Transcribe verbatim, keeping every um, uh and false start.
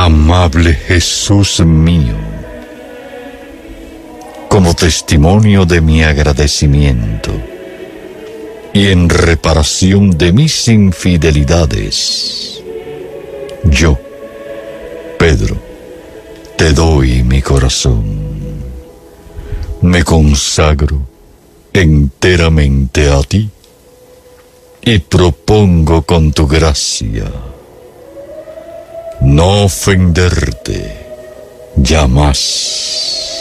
Amable Jesús mío, como testimonio de mi agradecimiento y en reparación de mis infidelidades, yo, Pedro, te doy mi corazón. Me consagro enteramente a ti y propongo con tu gracia no ofenderte ya más.